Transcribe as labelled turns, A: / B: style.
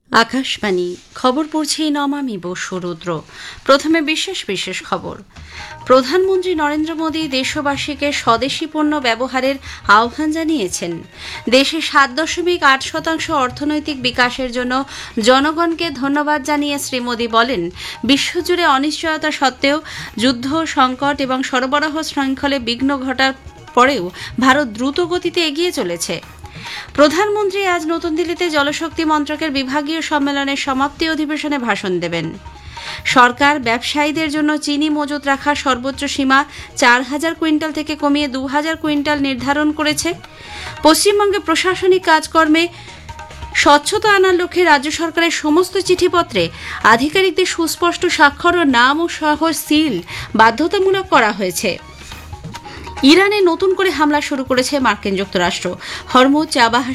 A: আকাশবাণী খবর পড়ছি নমামি বসুরুদ্র। প্রথমে বিশেষ বিশেষ খবর। প্রধানমন্ত্রী নরেন্দ্র মোদী দেশবাসীকে স্বদেশি পণ্য ব্যবহারের আহ্বান জানিয়েছেন। দেশে ৭.৮% অর্থনৈতিক বিকাশের জন্য জনগণকে ধন্যবাদ জানিয়ে শ্রী মোদী বলেন, বিশ্বজুড়ে অনিশ্চয়তা সত্ত্বেও যুদ্ধ, সংকট এবং সরবরাহ শৃঙ্খলে বিঘ্ন ঘটার পরেও ভারত দ্রুত গতিতে এগিয়ে চলেছে। প্রধানমন্ত্রী আজ নতুন দিল্লিতে জলশক্তি মন্ত্রকের বিভাগীয় সম্মেলনের সমাপ্তি অধিবেশনে ভাষণ দেবেন। সরকার ব্যবসায়ীদের জন্য চিনি মজুত রাখার সর্বোচ্চ সীমা ৪,০০০ কুইন্টাল থেকে কমিয়ে ২,০০০ কুইন্টাল নির্ধারণ করেছে। পশ্চিমবঙ্গে প্রশাসনিক কাজকর্মে স্বচ্ছতা আনার লক্ষ্যে রাজ্য সরকারের সমস্ত চিঠিপত্রে আধিকারিকদের সুস্পষ্ট স্বাক্ষর ও নাম ও সহ সিল বাধ্যতামূলক করা হয়েছে। ইরানে নতুন করে হামলা শুরু করেছে মার্কিন যুক্তরাষ্ট্র। হরমুজ চাবাহ